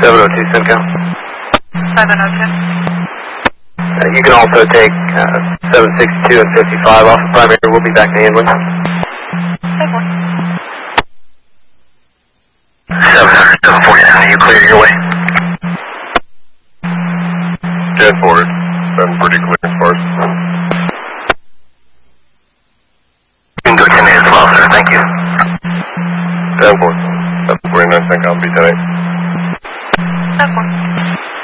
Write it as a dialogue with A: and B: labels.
A: 702 Simcoe.
B: 702.
A: You can also take 762 and 55 off of primary. We'll be back to Inwood. 749, you clear your way?
C: Jet forward. I'm pretty clear as far as.
A: You can go 10 as well, sir. Thank you.
C: 10-4. 749, I'll be tonight.